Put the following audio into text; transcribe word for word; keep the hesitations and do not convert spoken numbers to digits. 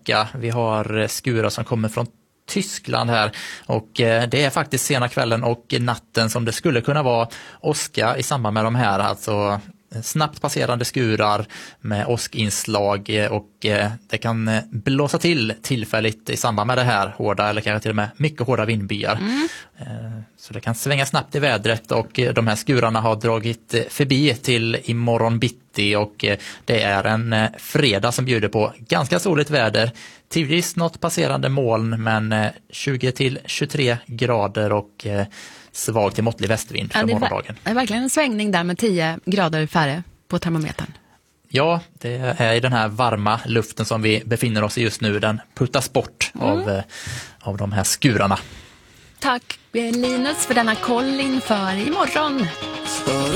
åska. Vi har skurar som kommer från Tyskland här och det är faktiskt sena kvällen och natten som det skulle kunna vara åska i samband med de här, alltså snabbt passerande skurar med åskinslag, och det kan blåsa till tillfälligt i samband med det här hårda eller kanske till och med mycket hårda vindbyar. Mm. Så det kan svänga snabbt i vädret, och de här skurarna har dragit förbi till imorgon bitti, och det är en fredag som bjuder på ganska soligt väder. Tidvis något passerande moln, men tjugo till tjugotre grader och svag till måttlig västvind för ja, det är morgondagen. Det är verkligen en svängning där med tio grader färre på termometern. Ja, det är i den här varma luften som vi befinner oss i just nu. Den puttas bort mm. av, av de här skurarna. Tack Linus för denna koll inför imorgon.